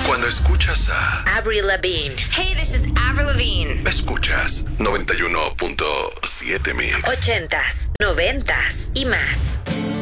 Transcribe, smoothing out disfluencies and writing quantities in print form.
Cuando escuchas a Avril Lavigne. Hey, this is Avril Lavigne. Escuchas 91.7 Mix. 80s, 90s y más.